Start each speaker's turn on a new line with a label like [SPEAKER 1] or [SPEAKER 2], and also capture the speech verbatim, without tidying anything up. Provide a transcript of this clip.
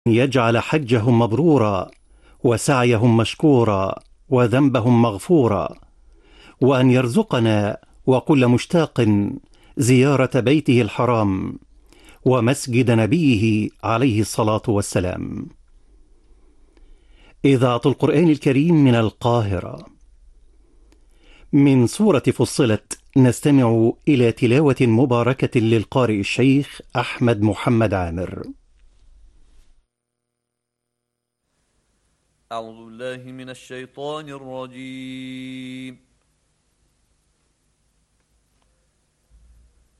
[SPEAKER 1] يجعل حجهم مبرورا وسعيهم مشكورا وذنبهم مغفورا، وأن يرزقنا وكل مشتاق زيارة بيته الحرام ومسجد نبيه عليه الصلاة والسلام. إذاعة القرآن الكريم من القاهرة. من سورة فصلت نستمع إلى تلاوة مباركة للقارئ الشيخ أحمد محمد عامر.
[SPEAKER 2] أعوذ بالله من الشيطان الرجيم.